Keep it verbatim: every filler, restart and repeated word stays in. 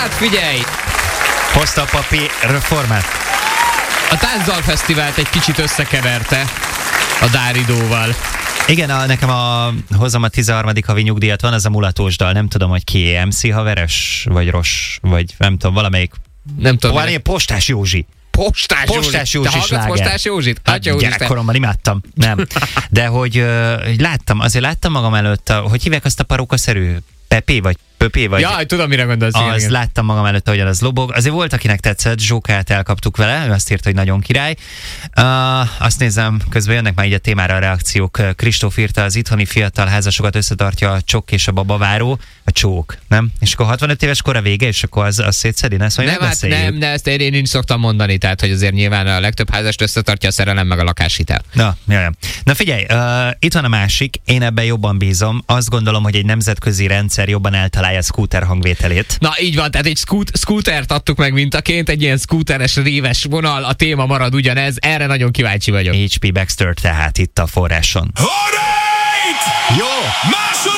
Hát figyelj! Hozta a papír reformát. A Tánczal Fesztivált egy kicsit összekeverte a Dáridóval. Igen, a, nekem a hozom a tizenharmadik havi nyugdíjat, van az a mulatós dal, nem tudom, hogy ki, em cé Haveres, vagy Ros, vagy nem tudom, valamelyik. Nem tudom. Van ilyen Postás Józsi. Postás, Postás Józsi. Te hallgatsz Postás Józsit? Hát gyerekkoromban imádtam. Nem. De hogy uh, láttam, azért láttam magam előtt, a, hogy hívják azt a parókaszerű Pepé, vagy Pöpé, vagy... Jaj, tudom, mire gondolsz. Az igen, igen. láttam magam előtt, ahogyan az lobog. Azért volt, akinek tetszett, Zsókát elkaptuk vele, ő azt írta, hogy nagyon király. Uh, azt nézem, közben jönnek már így a témára a reakciók. Kristóf írta, az itthoni fiatal házasokat összetartja a csok és a babaváró, a csók, nem? És akkor hatvanöt éves kor a vége, és akkor az, az szétszedi, ne? Szóval nem, hát nem, de ezt én is szoktam mondani, tehát, hogy azért nyilván a legtöbb házast összetartja a szerelem meg a lakáshitel. Na, jaj. Na figyelj, uh, itt van a másik, én ebben jobban bízom. Azt gondolom, hogy egy nemzetközi rendszer jobban eltalálja a scooter hangvételét. Na így van, tehát egy scoot, scootert adtuk meg mintaként, egy ilyen scooteres réves vonal, a téma marad ugyanez, erre nagyon kíváncsi vagyok. há pé Baxter tehát itt a forráson. Alright! Jó! Második